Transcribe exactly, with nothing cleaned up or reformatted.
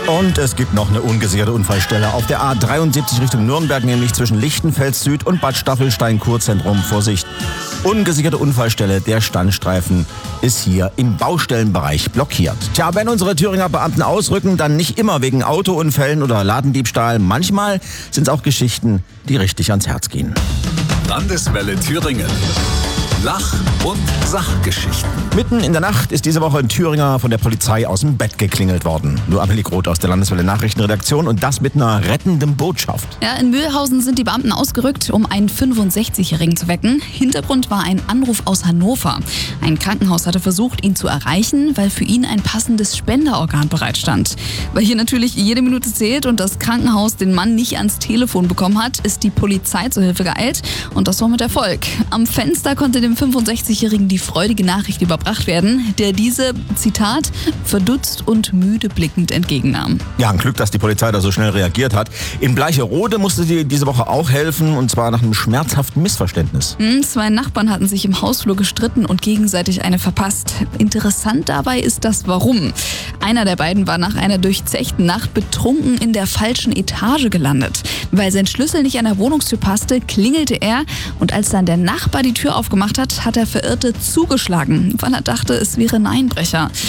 Und es gibt noch eine ungesicherte Unfallstelle auf der A dreiundsiebzig Richtung Nürnberg, nämlich zwischen Lichtenfels Süd und Bad Staffelstein Kurzentrum. Vorsicht, ungesicherte Unfallstelle. Der Standstreifen ist hier im Baustellenbereich blockiert. Tja, wenn unsere Thüringer Beamten ausrücken, dann nicht immer wegen Autounfällen oder Ladendiebstahl. Manchmal sind es auch Geschichten, die richtig ans Herz gehen. Landeswelle Thüringen. Lach- und Sachgeschichten. Mitten in der Nacht ist diese Woche ein Thüringer von der Polizei aus dem Bett geklingelt worden. Nur Amelie Groth aus der Landeswelle Nachrichtenredaktion und das mit einer rettenden Botschaft. Ja, in Mühlhausen sind die Beamten ausgerückt, um einen fünfundsechzigjährigen zu wecken. Hintergrund war ein Anruf aus Hannover. Ein Krankenhaus hatte versucht, ihn zu erreichen, weil für ihn ein passendes Spenderorgan bereitstand. Weil hier natürlich jede Minute zählt und das Krankenhaus den Mann nicht ans Telefon bekommen hat, ist die Polizei zur Hilfe geeilt und das war mit Erfolg. Am Fenster konnte dem fünfundsechzigjährigen die freudige Nachricht überbracht werden, der diese, Zitat, verdutzt und müde blickend entgegennahm. Ja, ein Glück, dass die Polizei da so schnell reagiert hat. In Bleicherode musste sie diese Woche auch helfen, und zwar nach einem schmerzhaften Missverständnis. Hm, zwei Nachbarn hatten sich im Hausflur gestritten und gegenseitig eine verpasst. Interessant dabei ist das Warum. Einer der beiden war nach einer durchzechten Nacht betrunken in der falschen Etage gelandet. Weil sein Schlüssel nicht an der Wohnungstür passte, klingelte er und als dann der Nachbar die Tür aufgemacht hat, hat der Verirrte zugeschlagen, weil er dachte, es wäre ein Einbrecher.